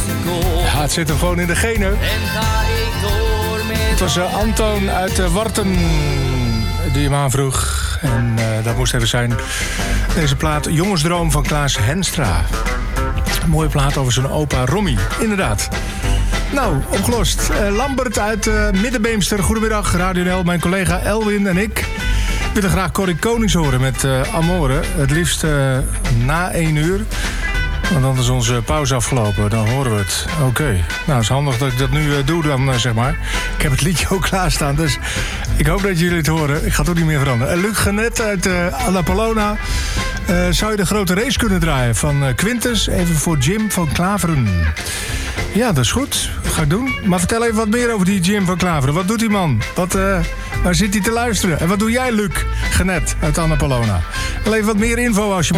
Ja, het zit hem gewoon in de genen. En ga ik door met... Het was Anton uit Warten die hem aanvroeg. En dat moest even zijn. Deze plaat Jongensdroom van Klaas Henstra. Een mooie plaat over zijn opa Romy. Inderdaad. Nou, opgelost. Lambert uit Middenbeemster. Goedemiddag, Radio NL. Mijn collega Elwin en ik willen graag Corrie Konings horen met Amore. Het liefst na 1 uur. Want dan is onze pauze afgelopen. Dan horen we het. Oké. Nou, het is handig dat ik dat nu doe dan, zeg maar. Ik heb het liedje ook klaarstaan. Dus ik hoop dat jullie het horen. Ik ga het ook niet meer veranderen. Luc Genet uit Annapolona. Zou je de grote race kunnen draaien van Quintus? Even voor Jim van Klaveren. Ja, dat is goed. Dat ga ik doen. Maar vertel even wat meer over die Jim van Klaveren. Wat doet die man? Waar zit hij te luisteren? En wat doe jij, Luc Genet uit Annapolona? Wel even wat meer info alsjeblieft.